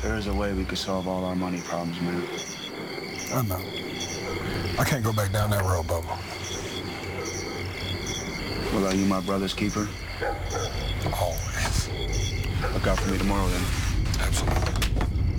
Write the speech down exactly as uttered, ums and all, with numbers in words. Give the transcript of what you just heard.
There is a way we could solve all our money problems, man. I know. I can't go back down that road, Bubba. Well, are you my brother's keeper? Always. Look out for me tomorrow, then. Absolutely.